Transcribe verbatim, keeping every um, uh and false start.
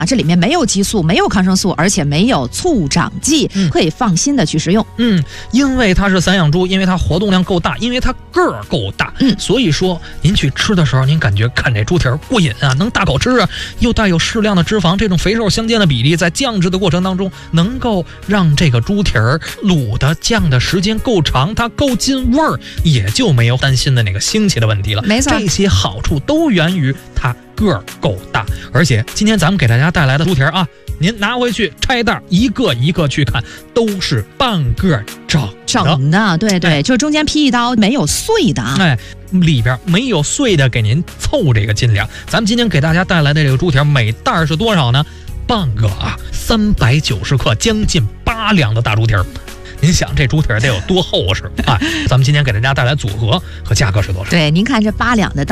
啊，这里面没有激素，没有抗生素，而且没有促长剂， 嗯、 可以放心的去食用。 嗯，因为它是散养猪，因为它活动量够大，因为它个儿够大， 嗯， 所以说您去吃的时候，您感觉看这猪蹄儿过瘾啊，能大口吃啊，又带有适量的脂肪，这种肥瘦相间的比例，在酱制的过程当中，能够让这个猪蹄儿卤的酱的时间够长，它够进味儿，也就没有担心的那个腥气的问题了。 没错， 这些好处都源于它个儿够大。而且今天咱们给大家带来的猪蹄儿啊，您拿回去拆袋一个一个去看，都是半个整的整的，对对，哎、就中间劈一刀没有碎的啊， 哎，里边没有碎的，给您凑这个斤两。咱们今天给大家带来的这个猪蹄儿，每袋是多少呢？半个啊，三百九十克，将近八两的大猪蹄儿。您想这猪蹄儿得有多厚实啊？咱们今天给大家带来组合和价格是多少？ 对，您看这八两的。